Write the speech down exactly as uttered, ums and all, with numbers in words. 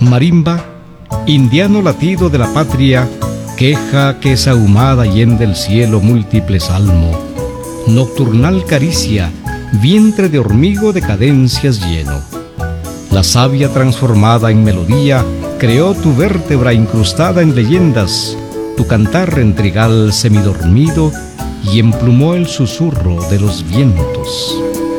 Marimba, indiano latido de la patria, queja que sahumada hiende el cielo múltiple salmo. Nocturnal caricia, vientre de hormigo de cadencias lleno. La savia transformada en melodía creó tu vértebra incrustada en leyendas, tu cantar en trigal semidormido y emplumó el susurro de los vientos.